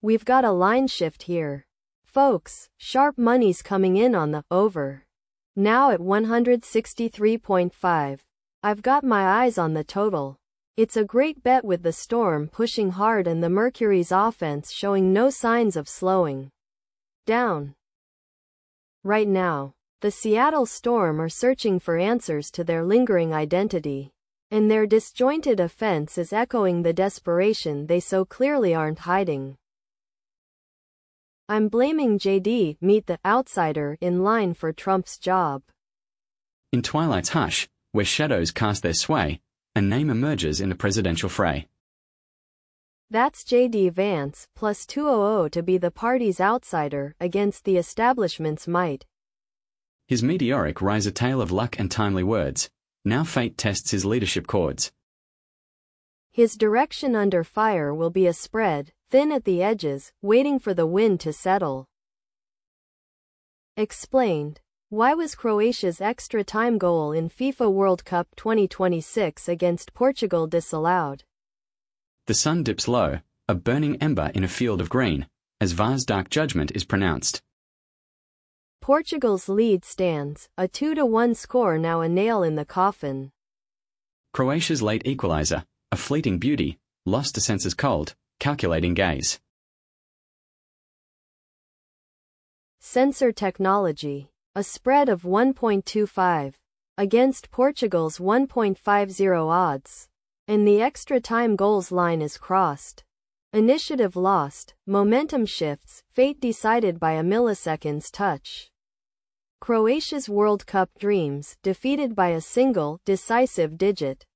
We've got a line shift here. Folks, sharp money's coming in on the over. Now at 163.5. I've got my eyes on the total. It's a great bet with the Storm pushing hard and the Mercury's offense showing no signs of slowing down. Right now, the Seattle Storm are searching for answers to their lingering identity, and their disjointed offense is echoing the desperation they so clearly aren't hiding. I'm blaming JD, meet the outsider in line for Trump's job. In twilight's hush, where shadows cast their sway, a name emerges in the presidential fray. That's JD Vance, plus 200 to be the party's outsider against the establishment's might. His meteoric rise a tale of luck and timely words. Now fate tests his leadership chords. His direction under fire will be a spread, thin at the edges, waiting for the wind to settle. Explained. Why was Croatia's extra time goal in FIFA World Cup 2026 against Portugal disallowed? The sun dips low, a burning ember in a field of green, as VAR's dark judgment is pronounced. Portugal's lead stands, a 2-1 score now a nail in the coffin. Croatia's late equalizer, a fleeting beauty, lost to senses cold, calculating gaze. Sensor technology. A spread of 1.25 against Portugal's 1.50 odds. And the extra time goals line is crossed. Initiative lost, momentum shifts, fate decided by a millisecond's touch. Croatia's World Cup dreams defeated by a single, decisive digit.